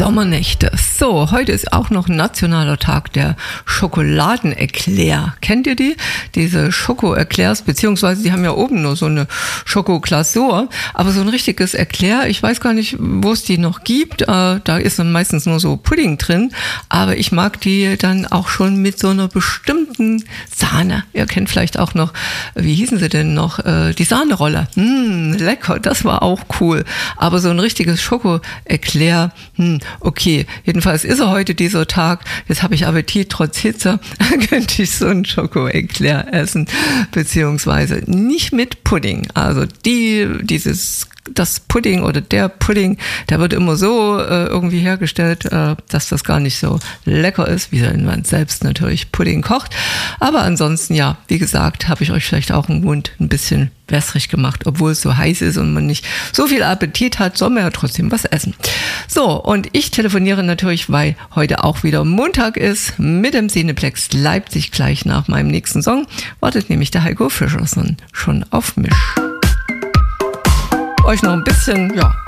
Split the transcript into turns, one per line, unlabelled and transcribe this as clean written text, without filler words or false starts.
Sommernächte. So, heute ist auch noch nationaler Tag der Schokoladen-Eclair. Kennt ihr die? Diese Schoko-Eclairs, beziehungsweise die haben ja oben nur so eine Schokoglasur, aber so ein richtiges Eclair, ich weiß gar nicht, wo es die noch gibt. Da ist dann meistens nur so Pudding drin, aber ich mag die dann auch schon mit so einer bestimmten Sahne. Ihr kennt vielleicht auch noch, wie hießen sie denn noch? Die Sahnerolle. Lecker, das war auch cool. Aber so ein richtiges Schoko-Eclair, okay, jedenfalls ist heute dieser Tag, jetzt habe ich Appetit trotz Hitze, könnte ich so ein Schoko-Eclair essen, beziehungsweise nicht mit Pudding. Also das Pudding oder der Pudding, der wird immer so irgendwie hergestellt, dass das gar nicht so lecker ist, wie wenn man selbst natürlich Pudding kocht. Aber ansonsten, ja, wie gesagt, habe ich euch vielleicht auch im Mund ein bisschen wässrig gemacht, obwohl es so heiß ist und man nicht so viel Appetit hat, soll man ja trotzdem was essen. So, und ich telefoniere natürlich, weil heute auch wieder Montag ist, mit dem Cineplex Leipzig. Gleich nach meinem nächsten Song wartet nämlich der Heiko Fischer schon auf mich. Euch noch ein bisschen,